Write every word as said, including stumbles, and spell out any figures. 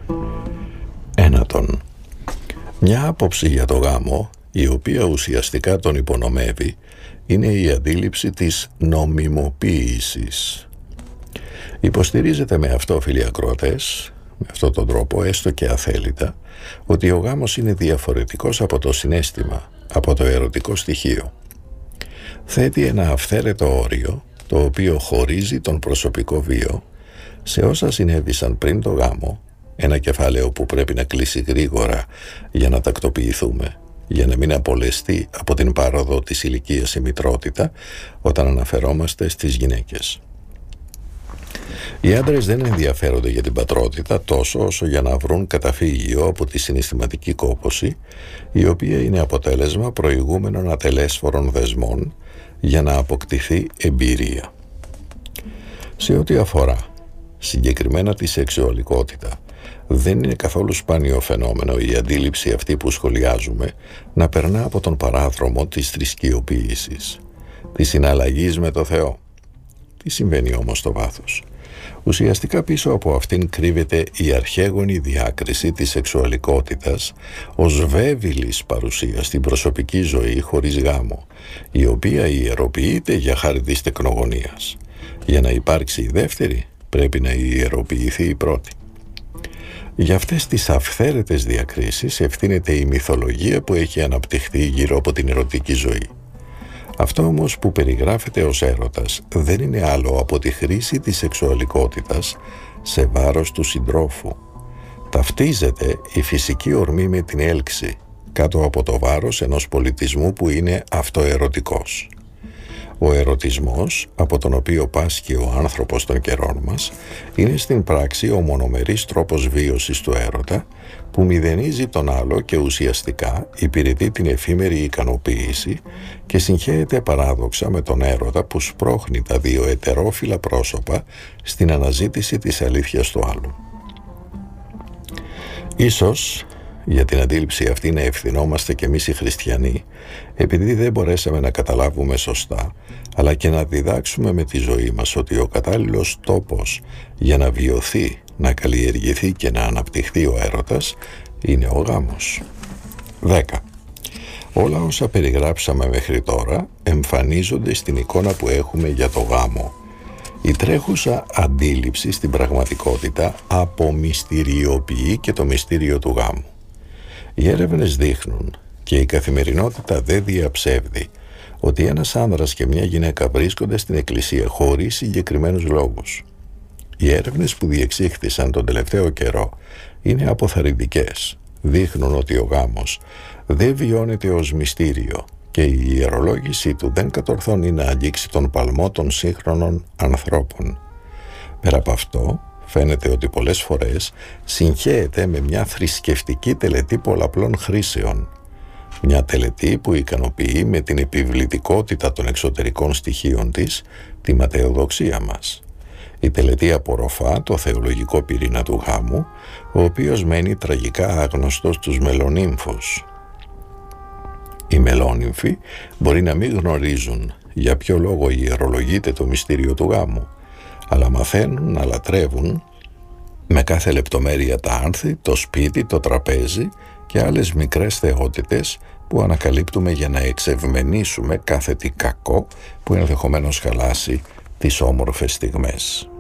Ένατον. Μια άποψη για το γάμο, η οποία ουσιαστικά τον υπονομεύει, είναι η αντίληψη της νομιμοποίησης. Υποστηρίζεται με αυτό, φίλοι ακροατές, με αυτόν τον τρόπο, έστω και αθέλητα, ότι ο γάμος είναι διαφορετικός από το συναίσθημα, από το ερωτικό στοιχείο. Θέτει ένα αυθαίρετο όριο, το οποίο χωρίζει τον προσωπικό βίο σε όσα συνέβησαν πριν το γάμο, ένα κεφάλαιο που πρέπει να κλείσει γρήγορα για να τακτοποιηθούμε, για να μην απολεστεί από την πάροδο της ηλικίας η μητρότητα όταν αναφερόμαστε στις γυναίκες. Οι άντρες δεν ενδιαφέρονται για την πατρότητα τόσο όσο για να βρουν καταφύγιο από τη συναισθηματική κόπωση, η οποία είναι αποτέλεσμα προηγούμενων ατελέσφορων δεσμών για να αποκτηθεί εμπειρία. Σε ό,τι αφορά συγκεκριμένα τη σεξουαλικότητα, δεν είναι καθόλου σπάνιο φαινόμενο η αντίληψη αυτή που σχολιάζουμε να περνά από τον παράδρομο της θρησκειοποίησης, της συναλλαγής με το Θεό. Τι συμβαίνει όμως στο βάθος? Ουσιαστικά πίσω από αυτήν κρύβεται η αρχαίγονη διάκριση της σεξουαλικότητας ως βέβηλης παρουσία στην προσωπική ζωή χωρίς γάμο, η οποία ιεροποιείται για χάρη της τεκνογωνίας. Για να υπάρξει η δεύτερη, πρέπει να ιεροποιηθεί η πρώτη. Για αυτές τις αυθαίρετες διακρίσεις ευθύνεται η μυθολογία που έχει αναπτυχθεί γύρω από την ερωτική ζωή. Αυτό όμως που περιγράφεται ως έρωτας δεν είναι άλλο από τη χρήση της σεξουαλικότητας σε βάρος του συντρόφου. Ταυτίζεται η φυσική ορμή με την έλξη κάτω από το βάρος ενός πολιτισμού που είναι αυτοερωτικός. Ο ερωτισμός, από τον οποίο πάσχει ο άνθρωπος των καιρών μας, είναι στην πράξη ο μονομερής τρόπος βίωσης του έρωτα που μηδενίζει τον άλλο και ουσιαστικά υπηρετεί την εφήμερη ικανοποίηση και συγχέεται παράδοξα με τον έρωτα που σπρώχνει τα δύο ετερόφιλα πρόσωπα στην αναζήτηση της αλήθειας του άλλου. Ίσως για την αντίληψη αυτή να ευθυνόμαστε κι εμείς οι χριστιανοί, επειδή δεν μπορέσαμε να καταλάβουμε σωστά, αλλά και να διδάξουμε με τη ζωή μας ότι ο κατάλληλος τόπος για να βιωθεί, να καλλιεργηθεί και να αναπτυχθεί ο έρωτας είναι ο γάμος. δέκα. Όλα όσα περιγράψαμε μέχρι τώρα εμφανίζονται στην εικόνα που έχουμε για το γάμο. Η τρέχουσα αντίληψη στην πραγματικότητα απομυστηριοποιεί και το μυστήριο του γάμου. Οι έρευνες δείχνουν, και η καθημερινότητα δεν διαψεύδει, ότι ένας άνδρας και μια γυναίκα βρίσκονται στην εκκλησία χωρίς συγκεκριμένους λόγους. Οι έρευνες που διεξήχθησαν τον τελευταίο καιρό είναι αποθαρρυντικές. Δείχνουν ότι ο γάμος δεν βιώνεται ως μυστήριο και η ιερολόγησή του δεν κατορθώνει να αγγίξει τον παλμό των σύγχρονων ανθρώπων. Πέρα από αυτό, φαίνεται ότι πολλές φορές συγχέεται με μια θρησκευτική τελετή πολλαπλών χρήσεων. Μια τελετή που ικανοποιεί με την επιβλητικότητα των εξωτερικών στοιχείων της τη ματαιοδοξία μας. Η τελετή απορροφά το θεολογικό πυρήνα του γάμου, ο οποίος μένει τραγικά άγνωστος στους μελονύμφους. Οι μελόνυμφοι μπορεί να μην γνωρίζουν για ποιο λόγο ιερολογείται το μυστήριο του γάμου, αλλά μαθαίνουν να λατρεύουν με κάθε λεπτομέρεια τα άνθη, το σπίτι, το τραπέζι και άλλες μικρές θεότητες που ανακαλύπτουμε για να εξευμενήσουμε κάθε τι κακό που ενδεχομένως χαλάσει τις όμορφες στιγμές.